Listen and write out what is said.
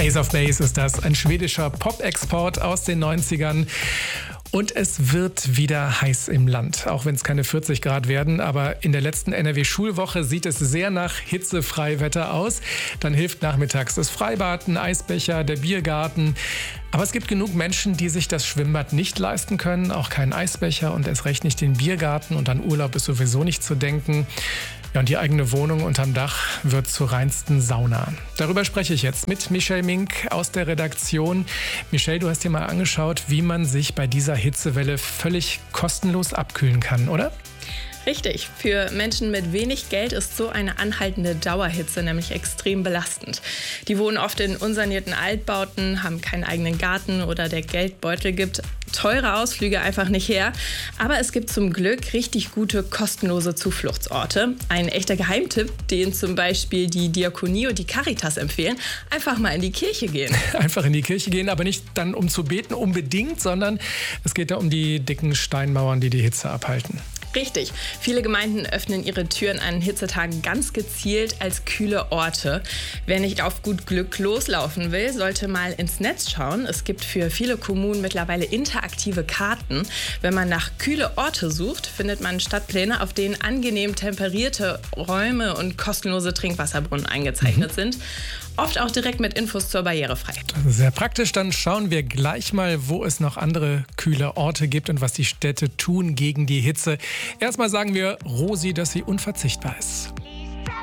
Ace of Base ist das, ein schwedischer Pop-Export aus den 90ern. Und es wird wieder heiß im Land, auch wenn es keine 40 Grad werden. Aber in der letzten NRW-Schulwoche sieht es sehr nach Hitzefreiwetter aus. Dann hilft nachmittags das Freibad, ein Eisbecher, der Biergarten. Aber es gibt genug Menschen, die sich das Schwimmbad nicht leisten können, auch keinen Eisbecher und erst recht nicht den Biergarten. Und an Urlaub ist sowieso nicht zu denken. Ja, und die eigene Wohnung unterm Dach wird zur reinsten Sauna. Darüber spreche ich jetzt mit Michelle Mink aus der Redaktion. Michelle, du hast dir mal angeschaut, wie man sich bei dieser Hitzewelle völlig kostenlos abkühlen kann, oder? Richtig. Für Menschen mit wenig Geld ist so eine anhaltende Dauerhitze nämlich extrem belastend. Die wohnen oft in unsanierten Altbauten, haben keinen eigenen Garten oder der Geldbeutel gibt teure Ausflüge einfach nicht her. Aber es gibt zum Glück richtig gute, kostenlose Zufluchtsorte. Ein echter Geheimtipp, den zum Beispiel die Diakonie und die Caritas empfehlen, einfach mal in die Kirche gehen. Einfach in die Kirche gehen, aber nicht dann um zu beten unbedingt, sondern es geht da um die dicken Steinmauern, die die Hitze abhalten. Richtig. Viele Gemeinden öffnen ihre Türen an Hitzetagen ganz gezielt als kühle Orte. Wer nicht auf gut Glück loslaufen will, sollte mal ins Netz schauen. Es gibt für viele Kommunen mittlerweile interaktive Karten. Wenn man nach kühle Orte sucht, findet man Stadtpläne, auf denen angenehm temperierte Räume und kostenlose Trinkwasserbrunnen eingezeichnet sind. Oft auch direkt mit Infos zur Barrierefreiheit. Das ist sehr praktisch. Dann schauen wir gleich mal, wo es noch andere kühle Orte gibt und was die Städte tun gegen die Hitze. Erstmal sagen wir Rosi, dass sie unverzichtbar ist.